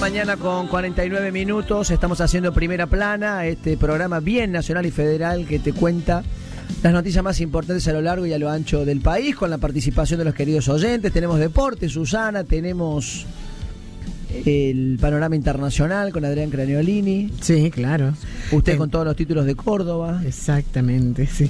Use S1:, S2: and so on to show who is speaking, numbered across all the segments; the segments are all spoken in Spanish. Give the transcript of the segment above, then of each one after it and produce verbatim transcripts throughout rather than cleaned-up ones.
S1: mañana con cuarenta y nueve minutos, estamos haciendo Primera Plana, este programa bien nacional y federal que te cuenta las noticias más importantes a lo largo y a lo ancho del país, con la participación de los queridos oyentes. Tenemos deporte, Susana, tenemos el panorama internacional con Adrián Craniolini.
S2: Sí, claro.
S1: Usted
S2: eh,
S1: con todos los títulos de Córdoba.
S2: Exactamente, sí.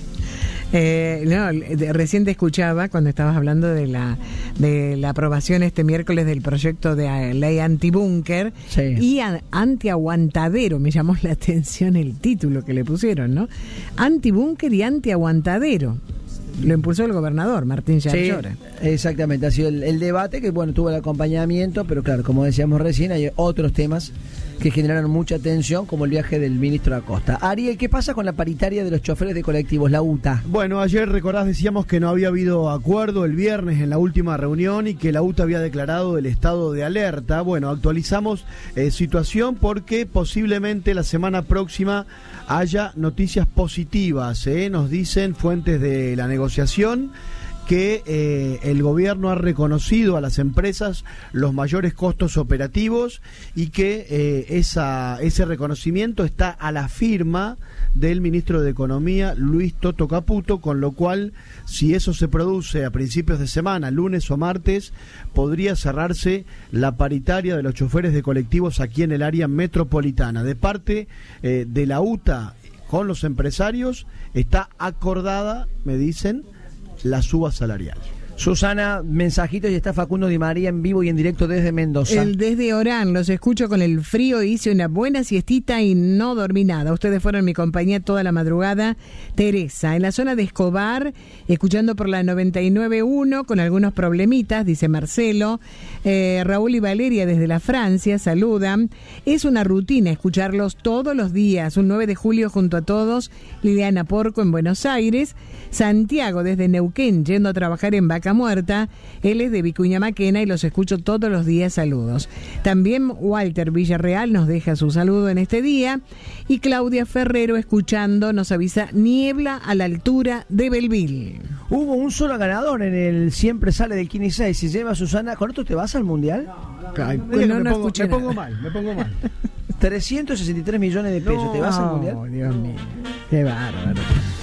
S2: Eh, no, de, recién te escuchaba cuando estabas hablando de la de la aprobación este miércoles del proyecto de uh, ley antibúnker, sí, y a, antiaguantadero. Me llamó la atención el título que le pusieron, ¿no? Antibúnker y antiaguantadero. Lo impulsó el gobernador, Martín Yarlora.
S1: Sí, exactamente, ha sido el, el debate que, bueno, tuvo el acompañamiento, pero claro, como decíamos recién, hay otros temas que generaron mucha atención, como el viaje del ministro Acosta. Ariel, ¿qué pasa con la paritaria de los choferes de colectivos, la U T A?
S3: Bueno, ayer, recordás, decíamos que no había habido acuerdo el viernes en la última reunión y que la U T A había declarado el estado de alerta. Bueno, actualizamos eh, situación porque posiblemente la semana próxima haya noticias positivas, ¿eh? Nos dicen fuentes de la negociación que eh, el gobierno ha reconocido a las empresas los mayores costos operativos y que eh, esa, ese reconocimiento está a la firma del ministro de Economía, Luis Toto Caputo, con lo cual, si eso se produce a principios de semana, lunes o martes, podría cerrarse la paritaria de los choferes de colectivos aquí en el área metropolitana. De parte eh, de la U T A con los empresarios está acordada, me dicen, la suba salarial.
S1: Susana, mensajitos, y está Facundo Di María en vivo y en directo desde Mendoza.
S2: El desde Orán, los escucho con el frío, hice una buena siestita y no dormí nada. Ustedes fueron mi compañía toda la madrugada. Teresa, en la zona de Escobar, escuchando por la noventa y nueve punto uno, con algunos problemitas, dice Marcelo. Eh, Raúl y Valeria desde la Francia saludan. Es una rutina escucharlos todos los días. Un nueve de julio junto a todos. Liliana Porco en Buenos Aires. Santiago desde Neuquén, yendo a trabajar en Vaca Muerta. Él es de Vicuña Maquena y los escucho todos los días. Saludos. También Walter Villarreal nos deja su saludo en este día. Y Claudia Ferrero escuchando, nos avisa niebla a la altura de Belville.
S1: Hubo un solo ganador en el Siempre Sale del Kini seis. Si lleva Susana, ¿con esto te vas al Mundial?
S3: No, no,
S2: Ay,
S3: no,
S2: no,
S3: me,
S2: no
S3: pongo, me pongo mal, me pongo mal.
S1: trescientos sesenta y tres millones de pesos. No, ¿te vas al Mundial?
S2: Oh, Dios mío. Qué bárbaro.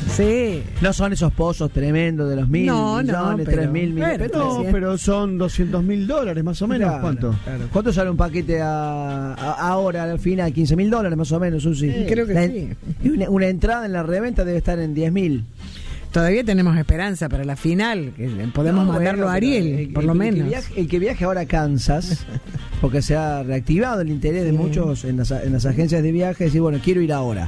S2: Sí.
S1: No son esos pozos tremendos de los mil
S2: no,
S1: millones,
S2: no,
S1: tres mil millones.
S3: No, pero son doscientos mil dólares más o menos.
S1: Claro,
S3: ¿Cuánto?
S1: Claro. ¿Cuánto sale un paquete a, a, ahora al final? quince mil dólares más o menos, Susi.
S2: Sí, creo que
S1: la,
S2: sí.
S1: Una, una entrada en la reventa debe estar en diez mil.
S2: Todavía tenemos esperanza para la final, que podemos no, mandarlo bueno, a Ariel, el, por
S1: el,
S2: lo
S1: el
S2: menos.
S1: Que viaje, el que viaje ahora a Kansas, porque se ha reactivado el interés de sí. muchos en las, en las agencias de viaje, decir, bueno, quiero ir ahora.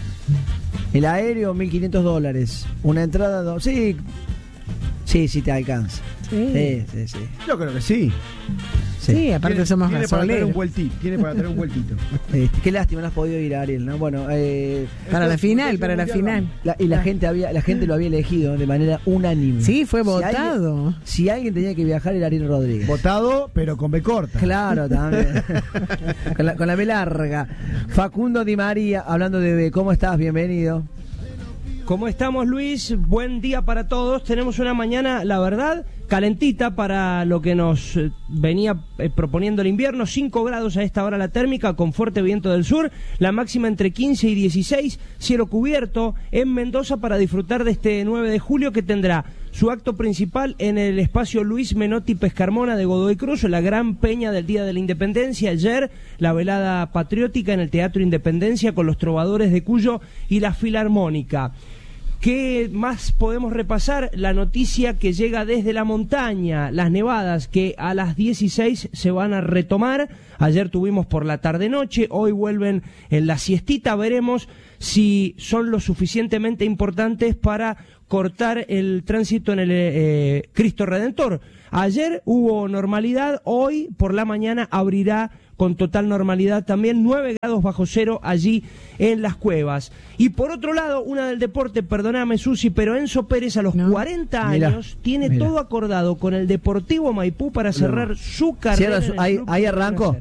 S1: El aéreo, mil quinientos dólares. Una entrada, no, sí, sí, sí te alcanza.
S2: Sí.
S1: Sí, sí, sí.
S3: Yo creo que sí.
S2: Sí, sí, aparte
S3: tiene,
S2: somos
S3: tiene para traer un
S2: gasoleros.
S3: vueltito, tiene para traer un vueltito.
S1: Este, qué lástima, no has podido ir, Ariel, ¿no? Bueno, eh,
S2: para la final, para la final.
S1: La, y la gente había, la gente lo había elegido de manera unánime.
S2: Sí, fue
S1: si
S2: votado.
S1: Alguien, si alguien tenía que viajar era Ariel Rodríguez.
S3: Votado, pero con B corta.
S1: Claro, también. con, la, con la B larga. Facundo Di María, hablando de B, ¿cómo estás? Bienvenido.
S4: ¿Cómo estamos, Luis? Buen día para todos. Tenemos una mañana, la verdad, calentita para lo que nos venía eh, proponiendo el invierno. cinco grados a esta hora la térmica, con fuerte viento del sur. La máxima entre quince y dieciséis. Cielo cubierto en Mendoza para disfrutar de este nueve de julio, que tendrá su acto principal en el espacio Luis Menotti Pescarmona de Godoy Cruz, la gran peña del Día de la Independencia. Ayer, la velada patriótica en el Teatro Independencia con los Trovadores de Cuyo y la Filarmónica. ¿Qué más podemos repasar? La noticia que llega desde la montaña, las nevadas que a las dieciséis se van a retomar. Ayer tuvimos por la tarde-noche, hoy vuelven en la siestita. Veremos si son lo suficientemente importantes para cortar el tránsito en el eh, Cristo Redentor. Ayer hubo normalidad, hoy por la mañana abrirá con total normalidad también, nueve grados bajo cero allí en las cuevas. Y por otro lado, una del deporte, perdóname Susi, pero Enzo Pérez a los no. cuarenta
S1: Mira,
S4: años tiene
S1: mira.
S4: todo acordado con el Deportivo Maipú para cerrar no. su carrera.
S1: Sí, ahí, ahí arrancó.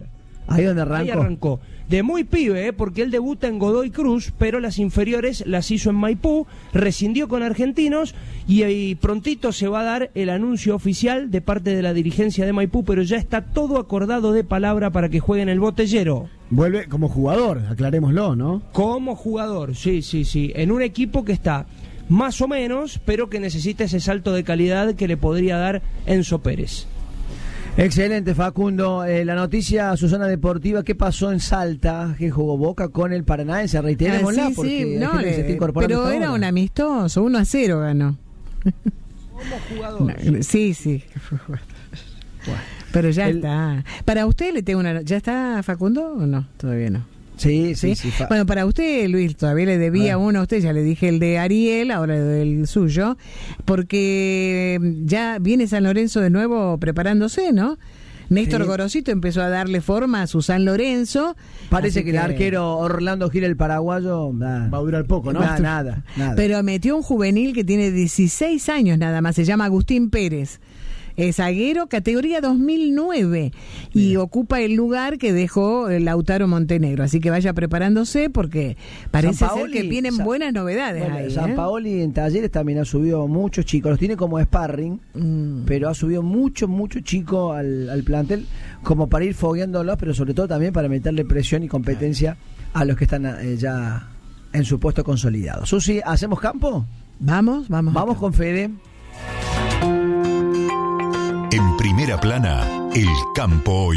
S1: Ahí donde arrancó.
S4: Ahí arrancó. De muy pibe, ¿eh? Porque él debuta en Godoy Cruz, pero las inferiores las hizo en Maipú, rescindió con Argentinos y, y prontito se va a dar el anuncio oficial de parte de la dirigencia de Maipú, pero ya está todo acordado de palabra para que juegue en el Botellero.
S3: Vuelve como jugador, aclarémoslo, ¿no?
S4: Como jugador, sí, sí, sí, en un equipo que está más o menos, pero que necesita ese salto de calidad que le podría dar Enzo Pérez.
S1: Excelente, Facundo. Eh, la noticia, Susana Deportiva, ¿qué pasó en Salta? Que jugó Boca con el Paranaense. Reiterémosla,
S2: ah, sí,
S1: porque
S2: sí, no,
S1: hay gente que se está incorporando.
S2: pero era un amistoso, uno a cero ganó.
S4: Como jugador.
S2: No, sí, sí. Bueno. Pero ya el... está. Para usted le tengo una... ¿Ya está Facundo o no? Todavía no.
S1: Sí, sí, sí.
S2: sí. Bueno, para usted, Luis, todavía le debía uno a usted, ya le dije el de Ariel, ahora el suyo, porque ya viene San Lorenzo de nuevo preparándose, ¿no? Néstor sí. Gorosito empezó a darle forma a su San Lorenzo.
S1: Parece que, que el arquero Orlando Gil, el paraguayo, nah,
S3: va a durar poco, ¿no?
S1: Nah, nada, nada.
S2: Pero metió un juvenil que tiene dieciséis años nada más, se llama Agustín Pérez. Es zaguero, categoría dos mil nueve, y Mira. ocupa el lugar que dejó Lautaro Montenegro, así que vaya preparándose porque parece Paoli, ser que vienen San, buenas novedades bueno, ahí.
S1: San
S2: ¿eh?
S1: Paoli en Talleres también ha subido muchos chicos, los tiene como sparring, mm. pero ha subido muchos, muchos chicos al, al plantel como para ir fogueándolos, pero sobre todo también para meterle presión y competencia a los que están eh, ya en su puesto consolidado. Susi, ¿hacemos campo?
S2: Vamos, vamos.
S1: Vamos con Fede.
S5: En Primera Plana, el campo hoy.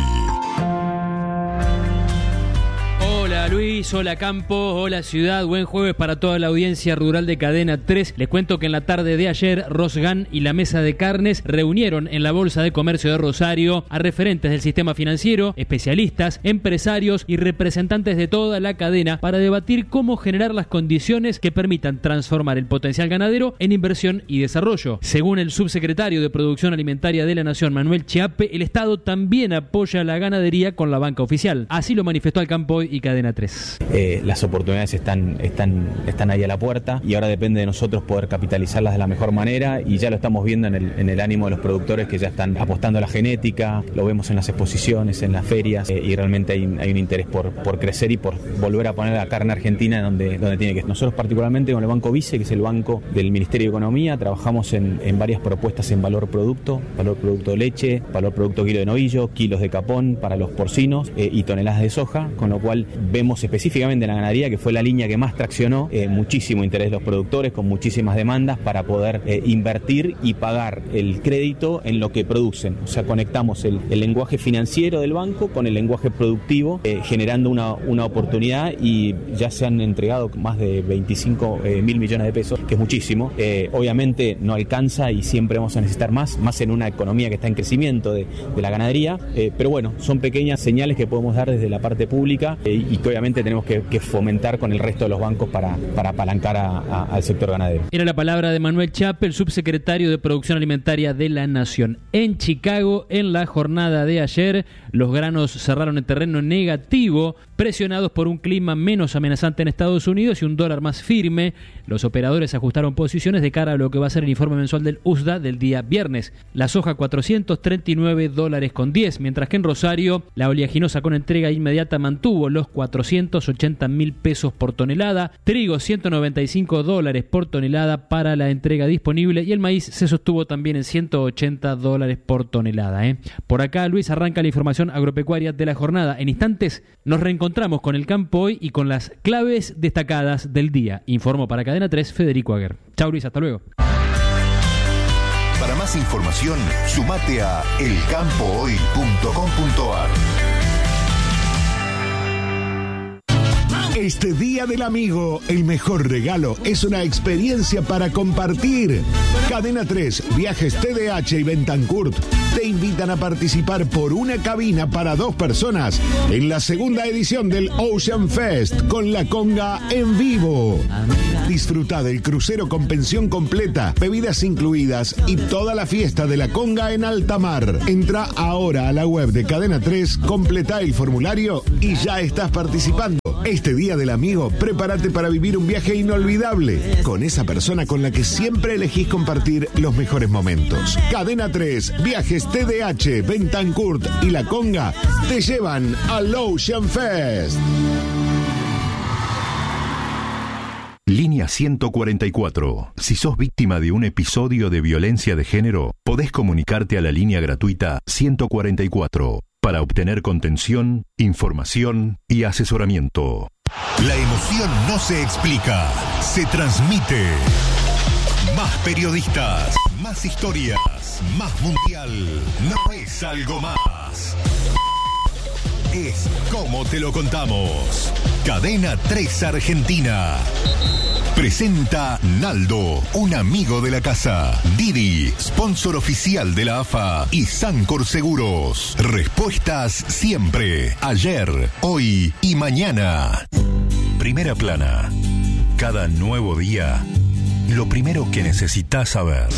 S6: Hola Luis, hola Campo, hola Ciudad, buen jueves para toda la audiencia rural de Cadena tres. Les cuento que en la tarde de ayer, Rosgan y la Mesa de Carnes reunieron en la Bolsa de Comercio de Rosario a referentes del sistema financiero, especialistas, empresarios y representantes de toda la cadena para debatir cómo generar las condiciones que permitan transformar el potencial ganadero en inversión y desarrollo. Según el subsecretario de Producción Alimentaria de la Nación, Manuel Chiappe, el Estado también apoya la ganadería con la banca oficial. Así lo manifestó al Campo y Cadena tres.
S7: Eh, las oportunidades están, están, están ahí a la puerta y ahora depende de nosotros poder capitalizarlas de la mejor manera, y ya lo estamos viendo en el, en el ánimo de los productores que ya están apostando a la genética, lo vemos en las exposiciones, en las ferias, eh, y realmente hay, hay un interés por, por crecer y por volver a poner la carne argentina donde, donde tiene que estar. Nosotros particularmente con el Banco Vice, que es el banco del Ministerio de Economía, trabajamos en, en varias propuestas en valor producto, valor producto de leche, valor producto kilo de novillo, kilos de capón para los porcinos eh, y toneladas de soja, con lo cual vemos específicamente en la ganadería, que fue la línea que más traccionó, eh, muchísimo interés de los productores, con muchísimas demandas para poder eh, invertir y pagar el crédito en lo que producen. O sea, conectamos el, el lenguaje financiero del banco con el lenguaje productivo, eh, generando una, una oportunidad, y ya se han entregado más de veinticinco mil millones de pesos, que es muchísimo. Eh, obviamente no alcanza y siempre vamos a necesitar más, más en una economía que está en crecimiento de, de la ganadería, eh, pero bueno, son pequeñas señales que podemos dar desde la parte pública eh, y que obviamente tenemos que, que fomentar con el resto de los bancos para, para apalancar a, a, al sector ganadero.
S6: Era la palabra de Manuel Chiappe, el subsecretario de Producción Alimentaria de la Nación. En Chicago, en la jornada de ayer, los granos cerraron en terreno negativo, presionados por un clima menos amenazante en Estados Unidos y un dólar más firme. Los operadores ajustaron posiciones de cara a lo que va a ser el informe mensual del U S D A del día viernes. La soja cuatrocientos treinta y nueve dólares con diez, mientras que en Rosario la oleaginosa con entrega inmediata mantuvo los cuatrocientos ochenta mil pesos por tonelada, trigo ciento noventa y cinco dólares por tonelada para la entrega disponible, y el maíz se sostuvo también en ciento ochenta dólares por tonelada. ¿eh? Por acá, Luis, arranca la información agropecuaria de la jornada. En instantes nos reencontramos con el campo hoy y con las claves destacadas del día. Informo para Cadena tres, Federico Aguer. Chau, Luis, hasta luego.
S5: Para más información, sumate a el campo hoy punto com punto a r.
S8: Este Día del Amigo, el mejor regalo es una experiencia para compartir. Cadena tres, Viajes T D H y Bentancourt te invitan a participar por una cabina para dos personas en la segunda edición del Ocean Fest con la conga en vivo. Disfruta del crucero con pensión completa, bebidas incluidas y toda la fiesta de la conga en alta mar. Entra ahora a la web de Cadena tres, completa el formulario y ya estás participando. Este Día del Amigo, prepárate para vivir un viaje inolvidable con esa persona con la que siempre elegís compartir los mejores momentos. Cadena tres, Viajes T D H, Bentancurt y La Conga te llevan al Ocean Fest.
S5: Línea ciento cuarenta y cuatro. Si sos víctima de un episodio de violencia de género, podés comunicarte a la línea gratuita ciento cuarenta y cuatro para obtener contención, información y asesoramiento.
S9: La emoción no se explica, se transmite. Más periodistas, más historias, más mundial. No es algo más. Es como te lo contamos. Cadena tres Argentina. Presenta Naldo, un amigo de la casa. Didi, sponsor oficial de la A F A. Y Sancor Seguros. Respuestas siempre. Ayer, hoy y mañana. Primera plana. Cada nuevo día, lo primero que necesitas saber.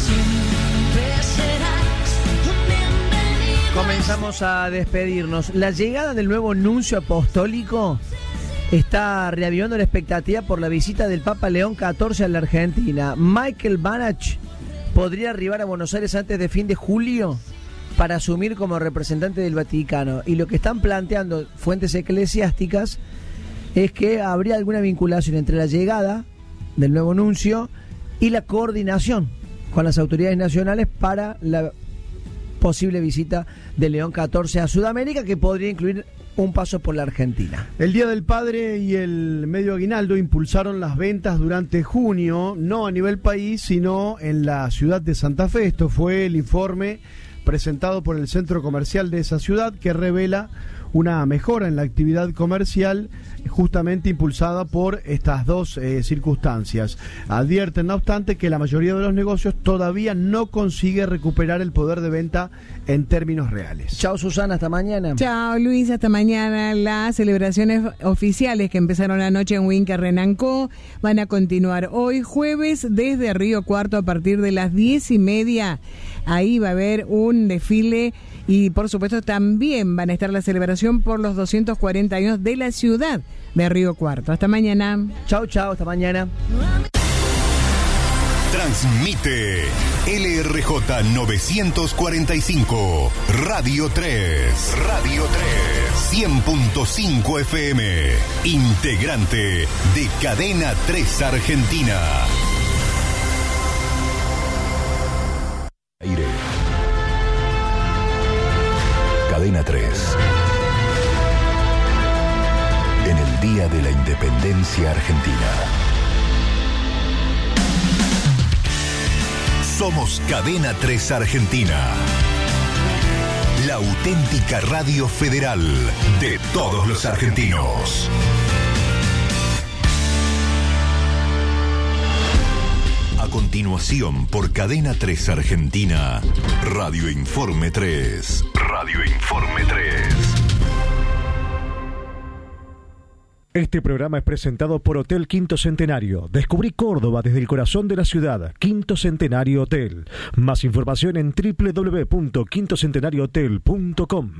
S1: Comenzamos a despedirnos. La llegada del nuevo nuncio apostólico está reavivando la expectativa por la visita del Papa León catorce a la Argentina. Michael Banach podría arribar a Buenos Aires antes de fin de julio para asumir como representante del Vaticano. Y lo que están planteando fuentes eclesiásticas es que habría alguna vinculación entre la llegada del nuevo nuncio y la coordinación con las autoridades nacionales para la posible visita de León catorce a Sudamérica, que podría incluir un paso por la Argentina.
S3: El Día del Padre y el medio aguinaldo impulsaron las ventas durante junio, no a nivel país, sino en la ciudad de Santa Fe. Esto fue el informe presentado por el centro comercial de esa ciudad, que revela una mejora en la actividad comercial justamente impulsada por estas dos eh, circunstancias. Advierten, no obstante, que la mayoría de los negocios todavía no consigue recuperar el poder de venta en términos reales.
S1: Chao, Susana, hasta mañana.
S2: Chao, Luis, hasta mañana. Las celebraciones oficiales que empezaron anoche en Winca Renancó van a continuar hoy jueves desde Río Cuarto a partir de las diez y media. Ahí va a haber un desfile y por supuesto también van a estar la celebración por los doscientos cuarenta años de la ciudad de Río Cuarto. Hasta mañana.
S1: Chao, chao, hasta mañana.
S9: Transmite L R J novecientos cuarenta y cinco, Radio tres, Radio tres, cien punto cinco F M, integrante de Cadena tres Argentina.
S5: Aire. Cadena tres. En el Día de la Independencia Argentina.
S9: Somos Cadena tres Argentina. La auténtica radio federal de todos los argentinos. A continuación, por Cadena tres Argentina, Radio Informe tres. Radio Informe tres.
S10: Este programa es presentado por Hotel Quinto Centenario. Descubrí Córdoba desde el corazón de la ciudad. Quinto Centenario Hotel. Más información en doble u doble u doble u punto quinto centenario hotel punto com.